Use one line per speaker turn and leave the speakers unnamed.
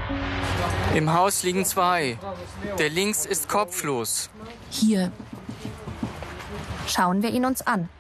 Im Haus liegen 2. Der links ist kopflos.
Hier. Schauen wir ihn uns an.